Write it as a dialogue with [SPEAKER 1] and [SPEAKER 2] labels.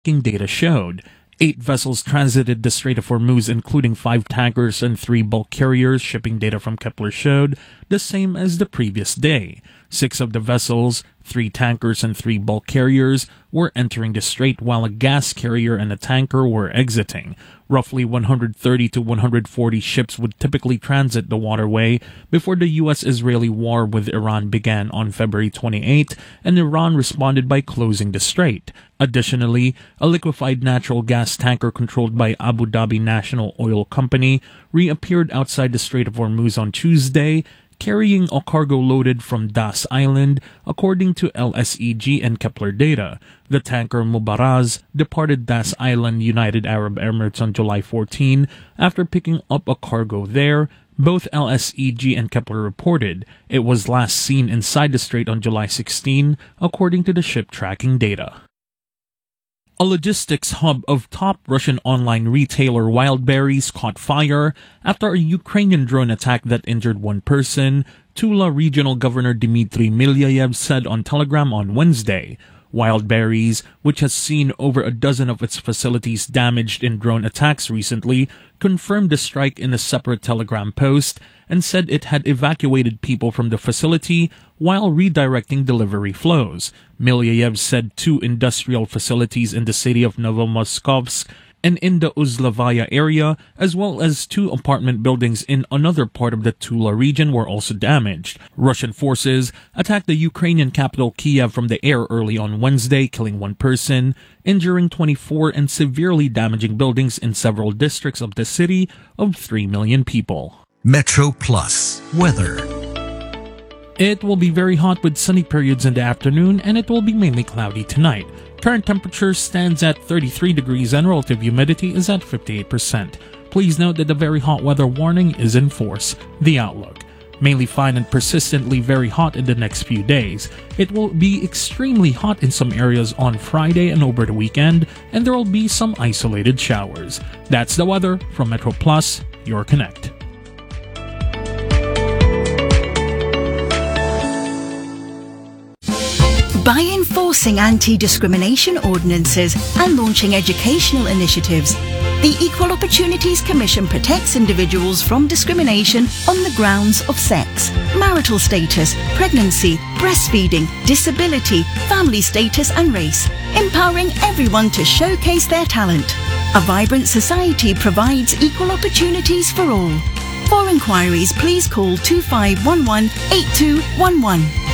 [SPEAKER 1] data showed. 8 vessels transited the Strait of Hormuz, including 5 tankers and 3 bulk carriers, shipping data from Kepler showed, the same as the previous day. 6 of the vessels, 3 tankers and 3 bulk carriers, were entering the strait, while a gas carrier and a tanker were exiting. Roughly 130 to 140 ships would typically transit the waterway before the U.S.-Israeli war with Iran began on February 28, and Iran responded by closing the strait. Additionally, a liquefied natural gas tanker controlled by Abu Dhabi National Oil Company reappeared outside the Strait of Hormuz on Tuesday, carrying a cargo loaded from Das Island, according to LSEG and Kepler data. The tanker Mubaraz departed Das Island, United Arab Emirates on July 14 after picking up a cargo there. Both LSEG and Kepler reported it was last seen inside the strait on July 16, according to the ship tracking data. A logistics hub of top Russian online retailer Wildberries caught fire after a Ukrainian drone attack that injured 1 person, Tula Regional Governor Dmitry Milyayev said on Telegram on Wednesday. Wildberries, which has seen over a dozen of its facilities damaged in drone attacks recently, confirmed the strike in a separate Telegram post and said it had evacuated people from the facility while redirecting delivery flows. Milyayev said 2 industrial facilities in the city of Novomoskovsk and in the Uzlavaya area, as well as 2 apartment buildings in another part of the Tula region, were also damaged. Russian forces attacked the Ukrainian capital Kiev from the air early on Wednesday, killing 1 person, injuring 24 and severely damaging buildings in several districts of the city of 3 million people.
[SPEAKER 2] Metro Plus weather.
[SPEAKER 1] It will be very hot with sunny periods in the afternoon, and it will be mainly cloudy tonight. Current temperature stands at 33 degrees and relative humidity is at 58%. Please note that the very hot weather warning is in force. The outlook. Mainly fine and persistently very hot in the next few days. It will be extremely hot in some areas on Friday and over the weekend, and there will be some isolated showers. That's the weather from Metro Plus, your Connect.
[SPEAKER 3] By enforcing anti-discrimination ordinances and launching educational initiatives, the Equal Opportunities Commission protects individuals from discrimination on the grounds of sex, marital status, pregnancy, breastfeeding, disability, family status and race, empowering everyone to showcase their talent. A vibrant society provides equal opportunities for all. For inquiries, please call 2511 8211.